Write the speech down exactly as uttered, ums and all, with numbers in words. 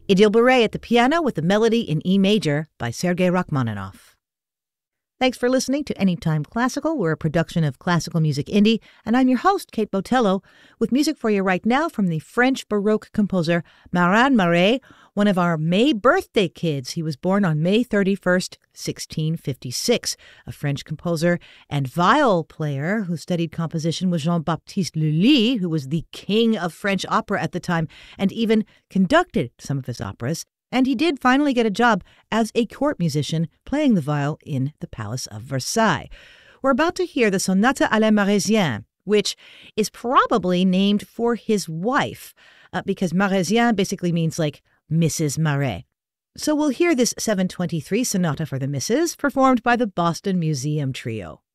Idil Beret at the piano with the melody in E major by Sergei Rachmaninoff. Thanks for listening to Anytime Classical. We're a production of Classical Music Indie, and I'm your host, Kate Botello, with music for you right now from the French Baroque composer Marin Marais, one of our May birthday kids. He was born on May thirty-first, sixteen fifty-six, a French composer and viol player who studied composition with Jean-Baptiste Lully, who was the king of French opera at the time, and even conducted some of his operas. And he did finally get a job as a court musician playing the viol in the Palace of Versailles. We're about to hear the Sonata à la Maraisienne, which is probably named for his wife, uh, because Maraisienne basically means like Missus Marais. So we'll hear this seven twenty-three Sonata for the Misses, performed by the Boston Museum Trio.